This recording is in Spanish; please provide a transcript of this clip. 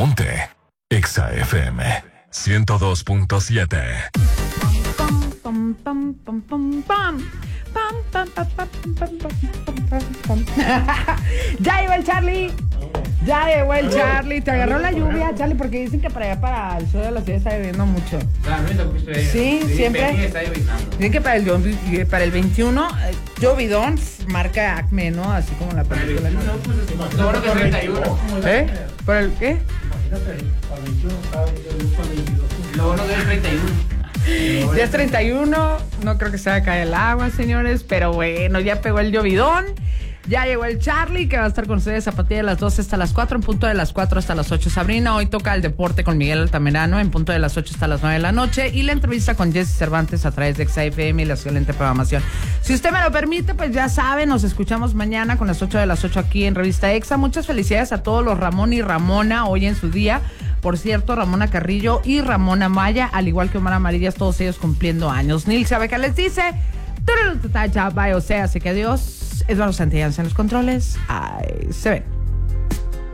Ponte Exa FM 102.7. Pam, pam, pam, pam, pam. Pam, pam, pam, pam, pam, pam, pam. Ya llegó el Charlie. Ya llegó el Charlie. Te agarró la lluvia, Charlie, porque dicen que para allá, para el sur de la ciudad, está lloviendo mucho. Sí, siempre. Dicen que para el 21, llovidón, marca Acme, ¿no? Así como la película. Lo bueno que es 31. ¿Eh? ¿Para el qué? Lo bueno que es 31. Ya es 31, no creo que se vaya a caer el agua, señores, pero bueno, ya pegó el llovidón. Ya llegó el Charlie, que va a estar con ustedes a partir de las 12 hasta las 4, en punto de las 4 hasta las 8. Sabrina, hoy toca el deporte con Miguel Altamirano, en punto de las 8 hasta las 9 de la noche. Y la entrevista con Jesse Cervantes a través de Exa FM y la excelente programación. Si usted me lo permite, pues ya sabe, nos escuchamos mañana con las 8 de las 8 aquí en Revista Exa. Muchas felicidades a todos los Ramón y Ramona hoy en su día. Por cierto, Ramona Carrillo y Ramona Maya, al igual que Omar Amarillas, todos ellos cumpliendo años. Nil sabe qué les dice. O sea, así que adiós. Eduardo Santillán en los controles. Ay, se ven.